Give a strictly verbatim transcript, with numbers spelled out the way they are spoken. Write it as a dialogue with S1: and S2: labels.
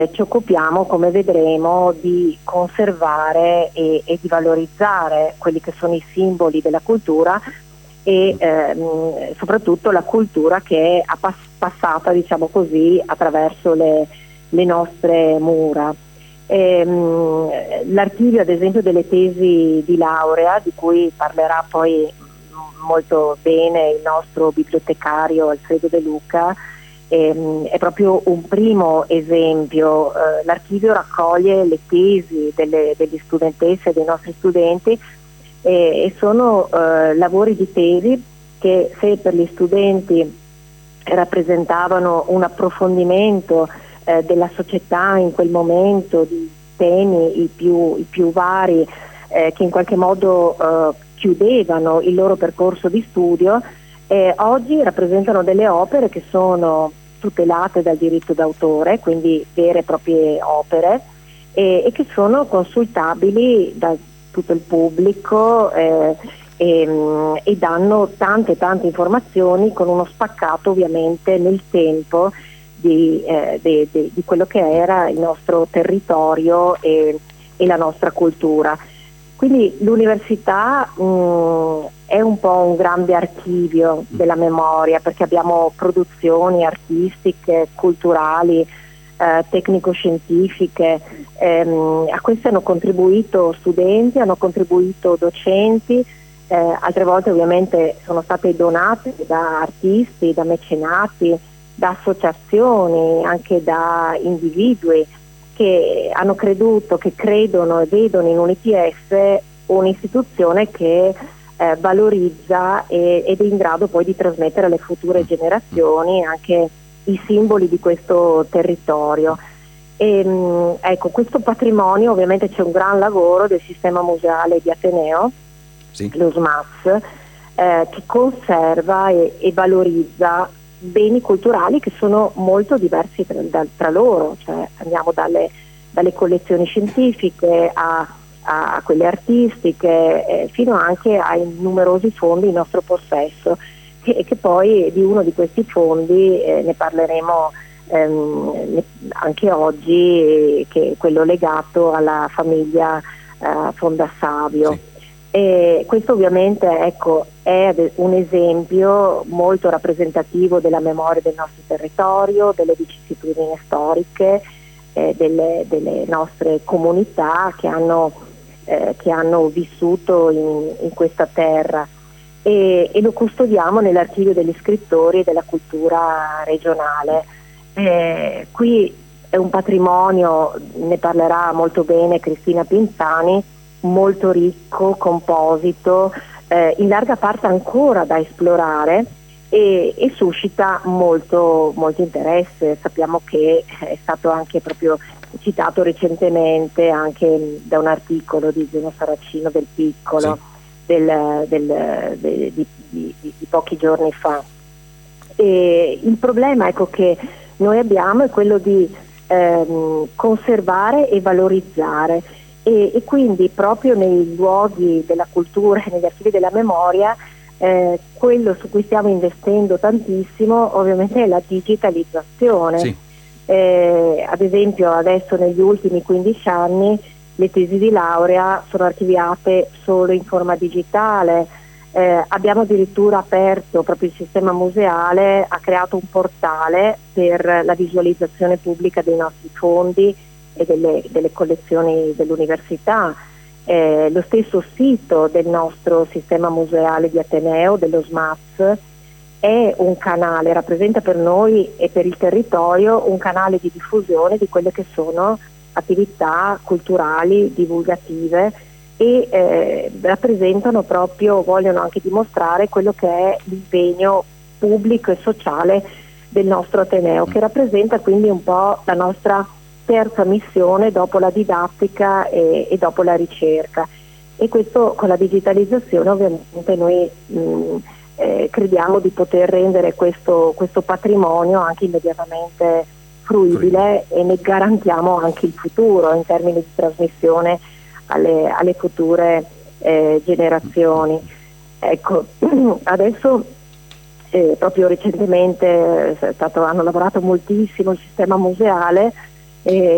S1: ci occupiamo, come vedremo, di conservare e, e di valorizzare quelli che sono i simboli della cultura e ehm, soprattutto la cultura che è pass- passata, diciamo così, attraverso le, le nostre mura. Ehm, l'archivio, ad esempio, delle tesi di laurea, di cui parlerà poi molto bene il nostro bibliotecario Alfredo De Luca, ehm, è proprio un primo esempio. Eh, l'archivio raccoglie le tesi delle, degli studentesse e dei nostri studenti e, e sono eh, lavori di tesi che, se per gli studenti rappresentavano un approfondimento eh, della società in quel momento, di temi i più, i più vari, eh, che in qualche modo eh, chiudevano il loro percorso di studio, eh, oggi rappresentano delle opere che sono tutelate dal diritto d'autore, quindi vere e proprie opere, e, e che sono consultabili da tutto il pubblico eh, e, e danno tante tante informazioni con uno spaccato ovviamente nel tempo di, eh, de, de, di quello che era il nostro territorio e, e la nostra cultura. Quindi l'università mh, è un po' un grande archivio della memoria, perché abbiamo produzioni artistiche, culturali, eh, tecnico-scientifiche. Ehm, a queste hanno contribuito studenti, hanno contribuito docenti, eh, altre volte ovviamente sono state donate da artisti, da mecenati, da associazioni, anche da individui che hanno creduto, che credono e vedono in un I T S un'istituzione che eh, valorizza e, ed è in grado poi di trasmettere alle future generazioni anche i simboli di questo territorio. E, mh, ecco, questo patrimonio, ovviamente c'è un gran lavoro del sistema museale di Ateneo, sì. Lo S M A S, eh, che conserva e, e valorizza beni culturali che sono molto diversi tra, da, tra loro, cioè andiamo dalle, dalle collezioni scientifiche a, a quelle artistiche, eh, fino anche ai numerosi fondi in nostro possesso, e che poi di uno di questi fondi eh, ne parleremo ehm, ne, anche oggi, che è quello legato alla famiglia eh, Fondassavio. Sì. E questo ovviamente, ecco, è un esempio molto rappresentativo della memoria del nostro territorio, delle vicissitudini storiche, eh, delle, delle nostre comunità che hanno, eh, che hanno vissuto in, in questa terra, e, e lo custodiamo nell'archivio degli scrittori e della cultura regionale. Eh, qui è un patrimonio, ne parlerà molto bene Cristina Pinzani, molto ricco, composito, eh, in larga parte ancora da esplorare, e, e suscita molto, molto interesse. Sappiamo che è stato anche proprio citato recentemente anche da un articolo di Zeno Saracino del Piccolo, sì. del, del, de, di, di, di pochi giorni fa. E il problema, ecco, che noi abbiamo è quello di ehm, conservare e valorizzare. E, e quindi proprio nei luoghi della cultura e negli archivi della memoria eh, quello su cui stiamo investendo tantissimo ovviamente è la digitalizzazione. Sì. Eh, ad esempio adesso negli ultimi quindici anni le tesi di laurea sono archiviate solo in forma digitale, eh, abbiamo addirittura aperto, proprio il sistema museale ha creato un portale per la visualizzazione pubblica dei nostri fondi e delle, delle collezioni dell'università. Eh, lo stesso sito del nostro sistema museale di Ateneo, dello S M A S, è un canale, rappresenta per noi e per il territorio un canale di diffusione di quelle che sono attività culturali, divulgative, e eh, rappresentano proprio, vogliono anche dimostrare quello che è l'impegno pubblico e sociale del nostro Ateneo, che rappresenta quindi un po' la nostra terza missione dopo la didattica e, e dopo la ricerca. E questo, con la digitalizzazione, ovviamente noi mh, eh, crediamo di poter rendere questo, questo patrimonio anche immediatamente fruibile, e ne garantiamo anche il futuro in termini di trasmissione alle, alle future eh, generazioni. Ecco, adesso eh, proprio recentemente è stato, hanno lavorato moltissimo il sistema museale, e